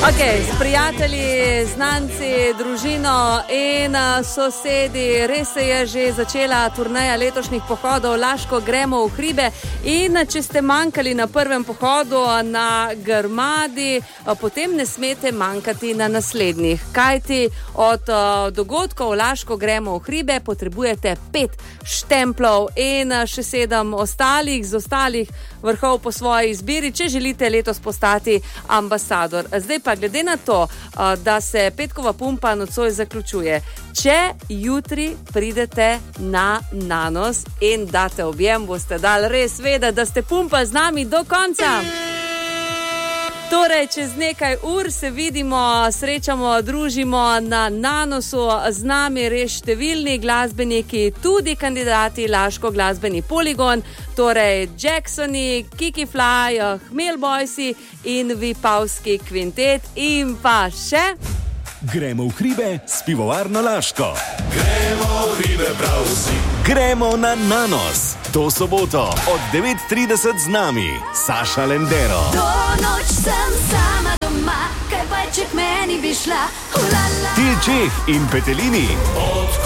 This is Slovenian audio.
S prijatelji, znanci, družino in sosedi. Res se je že začela turneja letošnjih pohodov Laško gremo v hribe in če ste manjkali na prvem pohodu na Grmadi, potem ne smete manjkati na naslednjih. Kajti od dogodkov Laško gremo v hribe potrebujete 5 štemplov in še 7 ostalih, z ostalih vrhov po svoji izbiri, če želite letos postati ambasador. Zdaj pa glede na to, da se petkova pumpa nocoj zaključuje, če jutri pridete na Nanos in date objem, boste dali res vedeti, da ste pumpa z nami do konca. Torej, čez nekaj ur se vidimo, srečamo, družimo na Nanosu, z nami res številni glasbeniki, tudi kandidati Laško glasbeni poligon, torej Jacksoni, Kiki Fly, Hmel Boysi in Vipavski kvintet in pa še... Gremo v hribe s pivovarno Laško. Gremo v hribe prav vsi. Gremo na Nanos. To soboto od 9:30 z nami Saša Lendero. To noč sem sama doma, kaj pa če k meni bi šla. Til Čeh in Petelini.